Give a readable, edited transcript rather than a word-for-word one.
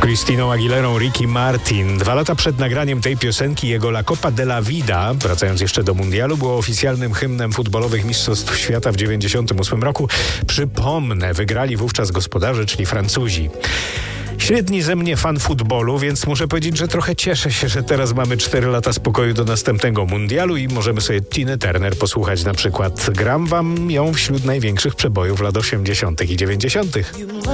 Christiną Aguilerą Ricky Martin. 2 lata przed nagraniem tej piosenki jego La Copa de la Vida, wracając jeszcze do mundialu, było oficjalnym hymnem futbolowych mistrzostw świata w 1998 roku. Przypomnę, wygrali wówczas gospodarze, czyli Francuzi. Średni ze mnie fan futbolu, więc muszę powiedzieć, że trochę cieszę się, że teraz mamy 4 lata spokoju do następnego mundialu i możemy sobie Tinę Turner posłuchać na przykład. Gram wam ją wśród największych przebojów lat 80. i 90.